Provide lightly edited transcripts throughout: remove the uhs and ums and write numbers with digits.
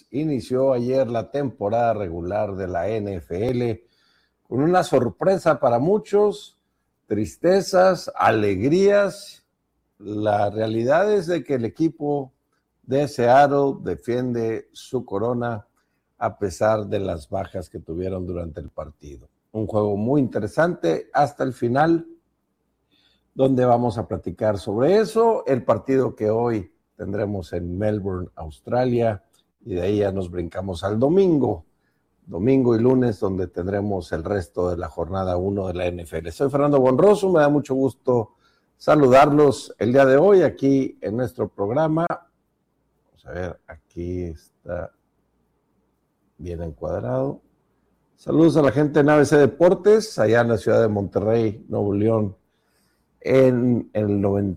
pues inició ayer la temporada regular de la NFL con una sorpresa para muchos, tristezas, alegrías. La realidad es de que el equipo de Seattle defiende su corona a pesar de las bajas que tuvieron durante el partido. Un juego muy interesante hasta el final, donde vamos a platicar sobre eso, el partido que hoy tendremos en Melbourne, Australia, y de ahí ya nos brincamos al domingo y lunes, donde tendremos el resto de la jornada 1 de la NFL. Soy Fernando Bonroso, me da mucho gusto saludarlos el día de hoy aquí en nuestro programa. Vamos a ver, aquí está bien encuadrado. Saludos a la gente en ABC Deportes, allá en la ciudad de Monterrey, Nuevo León, en el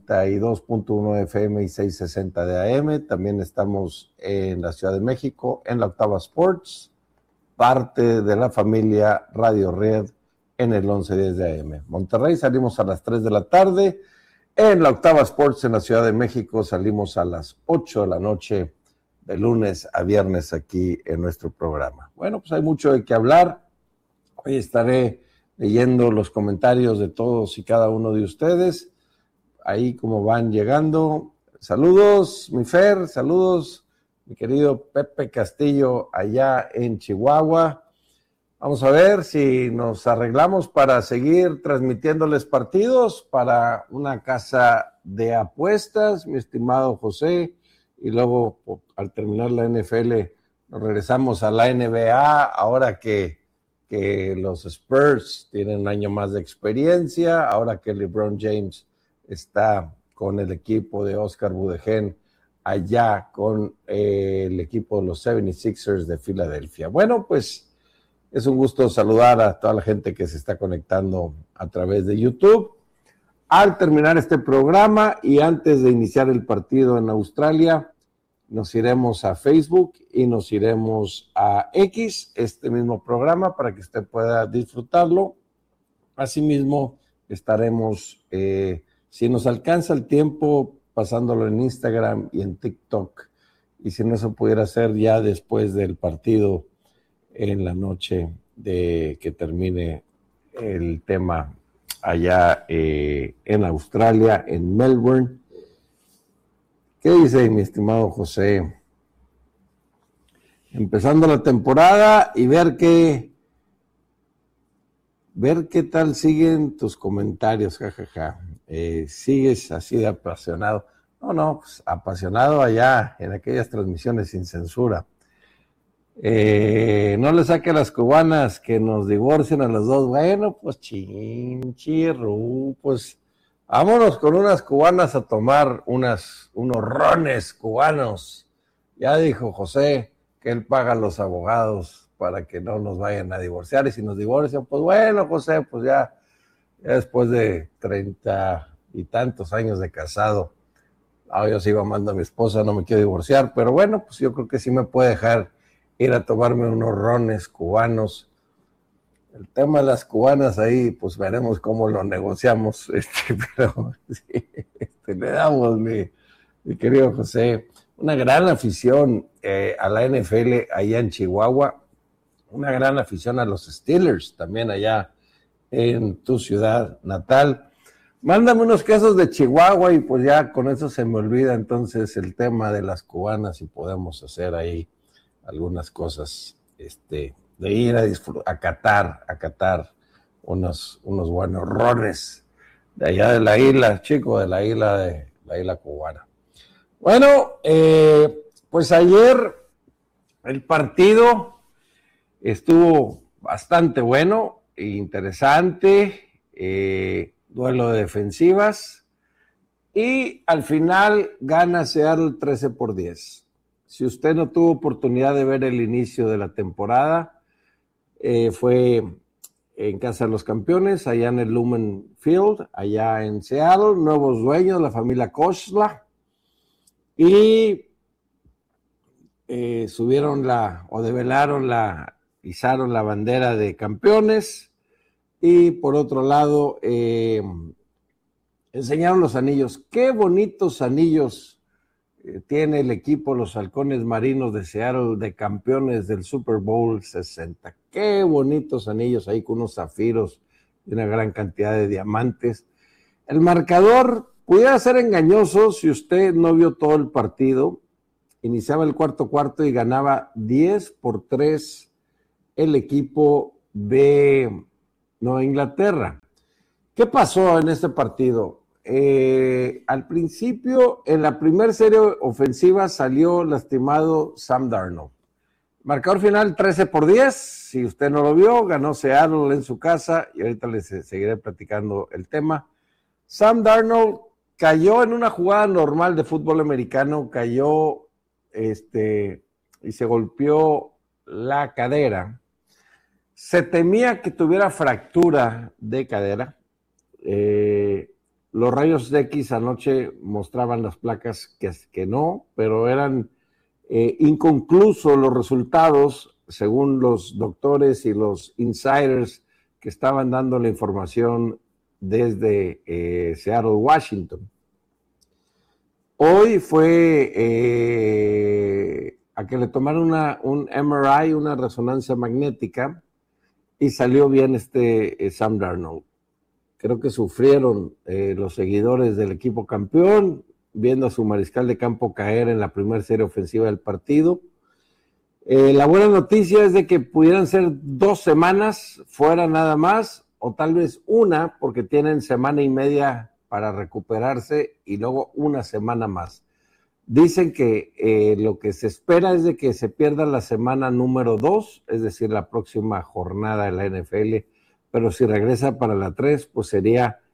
92.1 FM y 660 de AM. También estamos en la Ciudad de México, en la Octava Sports, parte de la familia Radio Red en el 1110 de AM. Monterrey salimos a las 3 de la tarde, en la Octava Sports en la Ciudad de México salimos a las 8 de la noche, de lunes a viernes aquí en nuestro programa. Bueno, pues hay mucho de qué hablar. Hoy estaré leyendo los comentarios de todos y cada uno de ustedes, ahí como van llegando. Saludos, mi Fer, saludos, mi querido Pepe Castillo, allá en Chihuahua. Vamos a ver si nos arreglamos para seguir transmitiéndoles partidos para una casa de apuestas, mi estimado José, y luego al terminar la NFL nos regresamos a la NBA, ahora que los Spurs tienen un año más de experiencia, ahora que LeBron James está con el equipo de Oscar Budegen allá con el equipo de los 76ers de Filadelfia. Bueno, pues es un gusto saludar a toda la gente que se está conectando a través de YouTube. Al terminar este programa y antes de iniciar el partido en Australia, nos iremos a Facebook y nos iremos a X, este mismo programa, para que usted pueda disfrutarlo. Asimismo, estaremos, si nos alcanza el tiempo, pasándolo en Instagram y en TikTok. Y si no se pudiera hacer ya después del partido en la noche de que termine el tema allá en Australia, en Melbourne. ¿Qué dice mi estimado José? Empezando la temporada y ver qué tal siguen tus comentarios, jajaja. ¿Sigues así de apasionado? No, pues apasionado allá en aquellas transmisiones sin censura. No le saque a las cubanas que nos divorcien a los dos. Bueno, pues chinchirru, pues vámonos con unas cubanas a tomar unos rones cubanos. Ya dijo José que él paga a los abogados para que no nos vayan a divorciar. Y si nos divorcian, pues bueno, José, pues ya después de 30 y tantos años de casado, yo sigo amando a mi esposa, no me quiero divorciar, pero bueno, pues yo creo que sí me puede dejar ir a tomarme unos rones cubanos. El tema de las cubanas ahí, pues veremos cómo lo negociamos, pero sí, le damos, mi querido José, una gran afición a la NFL allá en Chihuahua, una gran afición a los Steelers también allá en tu ciudad natal. Mándame unos quesos de Chihuahua y pues ya con eso se me olvida entonces el tema de las cubanas y podemos hacer ahí algunas cosas, de ir a catar unos buenos rones de allá de la isla, chico, de la isla cubana. Bueno, pues ayer el partido estuvo bastante bueno e interesante, duelo de defensivas, y al final gana Seattle 13-10. Si usted no tuvo oportunidad de ver el inicio de la temporada, fue en Casa de los Campeones, allá en el Lumen Field, allá en Seattle, nuevos dueños, la familia Koshla, y izaron la bandera de campeones, y por otro lado, enseñaron los anillos. Qué bonitos anillos tiene el equipo los Halcones Marinos de Seattle de campeones del Super Bowl 60. Qué bonitos anillos ahí con unos zafiros y una gran cantidad de diamantes. El marcador pudiera ser engañoso si usted no vio todo el partido. Iniciaba el cuarto y ganaba 10-3 el equipo de Nueva Inglaterra. ¿Qué pasó en este partido? Al principio, en la primera serie ofensiva salió lastimado Sam Darnold. Marcador final 13-10. Si usted no lo vio, ganó Seattle en su casa y ahorita les seguiré platicando el tema. Sam Darnold cayó en una jugada normal de fútbol americano, cayó y se golpeó la cadera. Se temía que tuviera fractura de cadera. Los rayos X anoche mostraban las placas que no, pero eran inconclusos los resultados según los doctores y los insiders que estaban dando la información desde Seattle, Washington. Hoy fue a que le tomaron un MRI, una resonancia magnética, y salió bien Sam Darnold. Creo que sufrieron los seguidores del equipo campeón, viendo a su mariscal de campo caer en la primera serie ofensiva del partido. La buena noticia es de que pudieran ser 2 semanas fuera nada más, o tal vez una, porque tienen semana y media para recuperarse y luego una semana más. Dicen que lo que se espera es de que se pierda la semana número 2, es decir, la próxima jornada de la NFL, pero si regresa para la 3, pues sería